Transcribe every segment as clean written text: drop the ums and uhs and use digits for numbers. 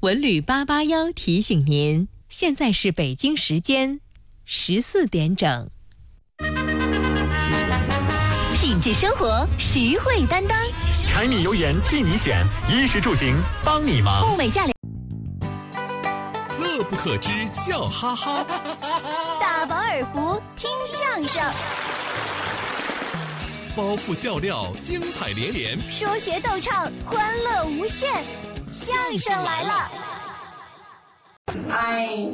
文旅881提醒您，现在是北京时间14点整。 品质生活，实惠担当， 柴米油盐替你选，衣食住行帮你忙。 物美价廉， 乐不可支，笑哈哈。 大饱耳福，听相声。 包袱笑料，精彩连连； 说学逗唱，欢乐无限。相声来了！ 哎，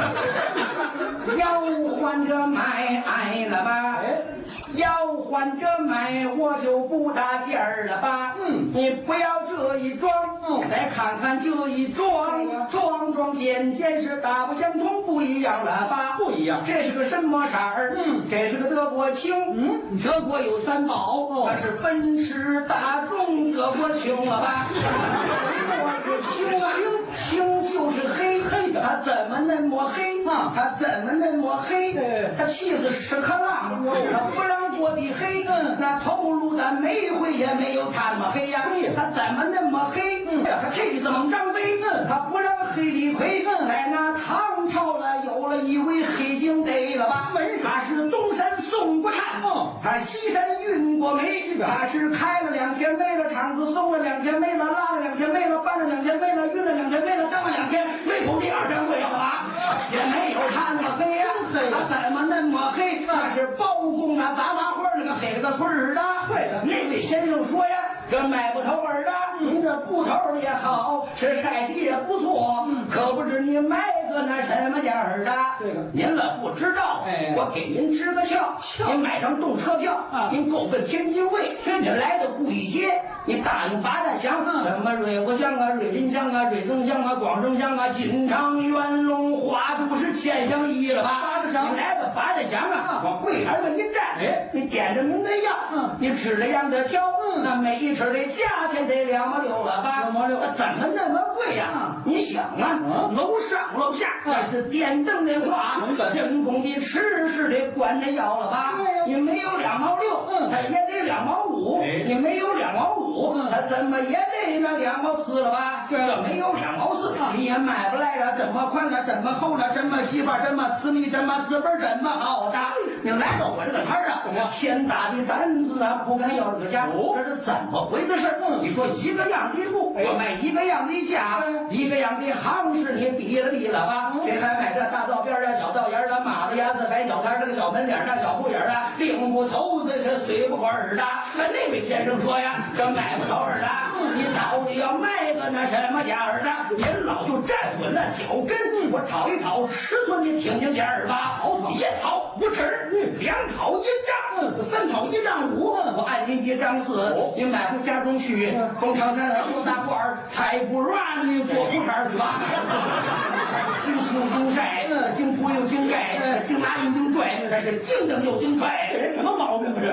要换着买了吧？要换着买，我就不搭劲儿了吧？你不要这一装，来看看这一装，装件是大不相同，不一样了吧？不一样，这是个什么色儿？这是个德国青。德国有3宝，它是奔驰、大众、德国青了吧？我是青啊，青就是黑，它怎么那么黑？它怎么那么黑？它气死屎壳郎，它不让过的黑，那投入的煤灰也没有它那么黑呀。它怎么那么黑？它气死猛张飞，它不让黑李逵。在那唐朝了，有了一位黑警逮了吧？他是东山宋国汉，他西山运过煤，他是开了2天煤了，厂子送了2天煤了，拉了2天煤了，搬了2天煤了，运了2天煤了，当了2天煤口第2天会了吧？也没有他那么黑呀，他怎么那么黑？他是包公啊，杂麻花那个黑了个村儿的。那位先生说呀，这买不头儿的，您这布头也好，是晒洗也不错，可不知你买个那什么价儿的？您了不知道，我给您支个窍，您买张动车票，您够奔天津卫，您来到故意街，你打听八大乡，什么瑞国乡啊、瑞林乡啊、瑞增乡啊、广正乡啊、金昌、元龙、花都是千乡一了吧？你来到八大乡啊，往柜台上一站，你点着您的药，你指着样的挑，那每一尺的价钱得2毛6了吧？2毛6，怎么那么贵呀？你想啊，楼上楼下那是电灯的话，人工的吃是得管它要了吧？你没有2毛6，它也得2毛5，你没有2毛5，它怎么也得那2毛4了吧？这没有2毛4，你也买不来了。这么宽了，这么厚了，这么细吧，这么私密，这么资本，这么好的。你来到我这个摊儿啊，天大的胆子啊，不敢要这个价，这是怎么回的事？你说一个样的布，我卖一个样的价，一个样的行市，你比了吧？谁还买这大道边啊、小道沿啊、马子牙子、白小摊这个小门脸啊、小布眼啊、领布头子是随不管儿的。那位先生说呀，这买不着儿的，你到底要卖个那什么价儿的？您老就站稳了脚跟，我讨一讨尺寸，你听听价儿吧。1讨5尺，2讨1丈，3讨1丈5，我按您1丈4，您买回家中去，从长山来多大罐儿，才不软你做裤衩去吧。经清经晒，经铺又经盖，经拿又经拽，这是经蹬又经拽，这人什么毛病啊？这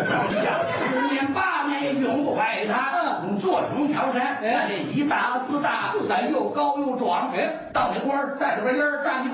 10年8年也用不坏它。做成条山，那得1大4大，又高又壮。到那官儿带着个烟儿，站起